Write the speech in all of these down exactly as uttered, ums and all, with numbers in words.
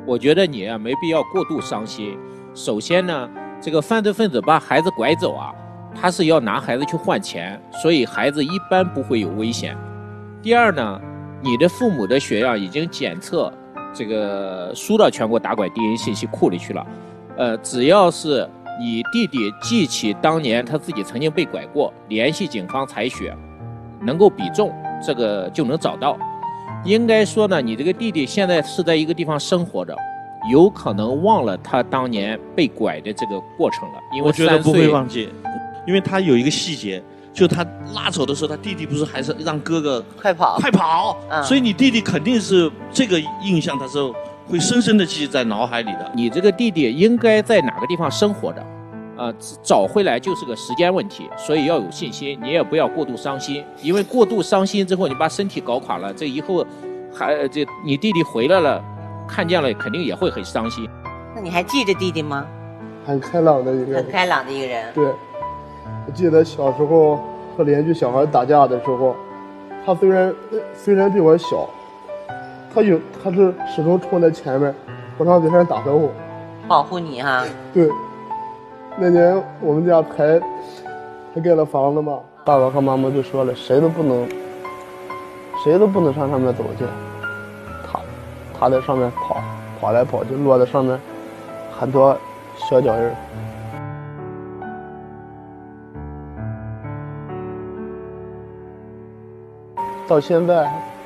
我觉得你啊没必要过度伤心。首先呢，这个犯罪分子把孩子拐走啊，他是要拿孩子去换钱，所以孩子一般不会有危险。第二呢，你的父母的血样已经检测，这个输到全国打拐 D N A 信息库里去了。呃，只要是你弟弟记起当年他自己曾经被拐过，联系警方采血，能够比重，这个就能找到。应该说呢，你这个弟弟现在是在一个地方生活着，有可能忘了他当年被拐的这个过程了。因为我觉得不会忘记，因为他有一个细节，就他拉走的时候，他弟弟不是还是让哥哥快跑快跑、嗯，所以你弟弟肯定是这个印象，他是会深深的记在脑海里的。 你这个弟弟应该在哪个地方生活着？呃，找回来就是个时间问题，所以要有信心，你也不要过度伤心，因为过度伤心之后，你把身体搞垮了，这以后还这你弟弟回来了，看见了肯定也会很伤心。 那你还记着弟弟吗？ 很开朗的一个人， 很开朗的一个人。 对，我记得小时候和邻居小孩打架的时候，他虽然虽然比我小，他有他是始终冲在前面，不让别人打招呼， 保护你哈。 对。那年我们家才才盖了房子嘛，爸爸和妈妈就说了，谁都不能，谁都不能上上面走去。他他在上面跑，跑来跑去，落在上面很多小脚印。到现在，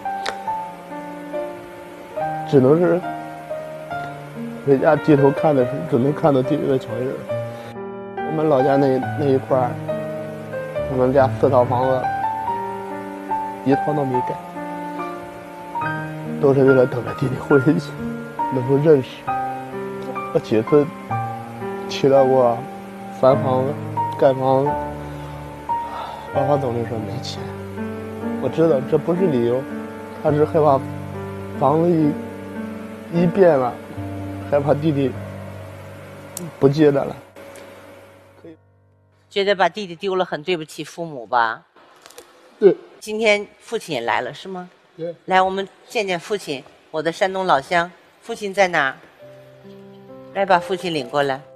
只能是回家低头看的时候，只能看到弟弟的脚印。我们老家那那一块儿，我们家四套房子，一套都没盖，都是为了等着弟弟回去，能够认识。我几次提到过翻房子、盖房子，爸爸总是说没钱。我知道这不是理由，他是害怕房子一一变了，害怕弟弟不记得了。 觉得把弟弟丢了很对不起父母吧？ 对。 今天父亲也来了是吗？ 对。 来，我们见见父亲，我的山东老乡，父亲在哪儿？来，把父亲领过来。